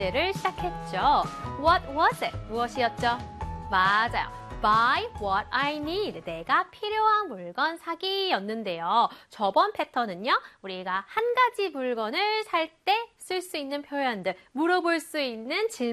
를 시작했죠. What was it? 무엇이었죠? 맞아요. Buy what I need. 내가 필요한 물건 사기였는데요. 저번 패턴은요. 우리가 한 가지 물건을 살 때 쓸 수 있는 표현들, 물어볼 수 있는 질문